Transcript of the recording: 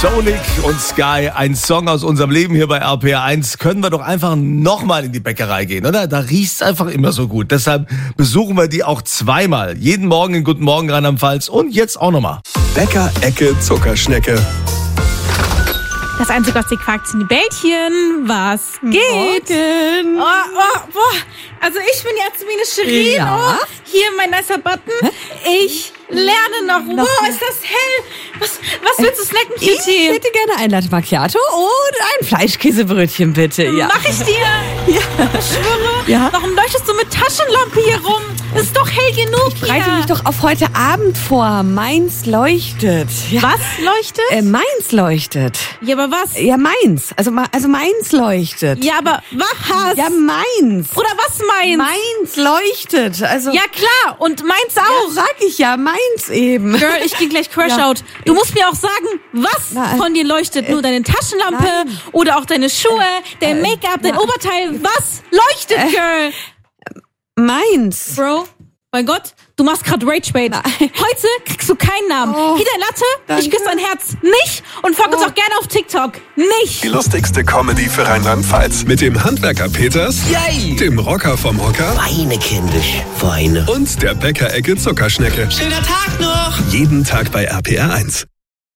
Sonic und Sky, ein Song aus unserem Leben hier bei RPR1. Können wir doch einfach nochmal in die Bäckerei gehen, oder? Da riecht's einfach immer so gut. Deshalb besuchen wir die auch zweimal. Jeden Morgen in Guten Morgen Rheinland-Pfalz und jetzt auch nochmal. Bäcker-Ecke Zuckerschnecke. Das Einzige, was sie fragt, sind die Bällchen. Was geht? Morgen. Boah. Also ich bin Jasmine Shirin. Ja. Oh, hier mein nicer Button. Ich lerne noch. Wow, ist das hell. Was willst du snacken, Ich Cutie? hätte gerne ein Latte Macchiato und ein Fleischkäsebrötchen, bitte. Ja. Mach ich dir. Ja. Ich schwöre. Ja. Warum leuchtest du mit Taschenlampe hier rum? Ist doch hell genug hier. Bereite mich doch auf heute Abend vor. Mainz leuchtet. Ja. Was leuchtet? Mainz leuchtet. Ja, aber was? Ja, Mainz. Also Mainz leuchtet. Ja, aber was? Ja, Mainz. Oder was Mainz? Mainz leuchtet. Also Ja, klar. Und Mainz auch. ja, sag ich ja, Mainz eben. Girl, ich gehe gleich Crash Ja. out. Du musst mir auch sagen, was Nein. von dir leuchtet. Nur deine Taschenlampe Nein. oder auch deine Schuhe, dein Make-up, dein Oberteil. Was leuchtet, Girl? Mainz. Bro, mein Gott, du machst grad Rage-Bait. Heute kriegst du keinen Namen. Oh, Hier dein Latte, danke. ich küsse dein Herz nicht und folg uns auch gerne auf TikTok. Nicht. Die lustigste Comedy für Rheinland-Pfalz. Mit dem Handwerker Peters, Yay! dem Rocker vom Hocker Weine, kindisch, Weine. und der Bäcker-Ecke Zuckerschnecke. Schöner Tag noch! Jeden Tag bei RPR1.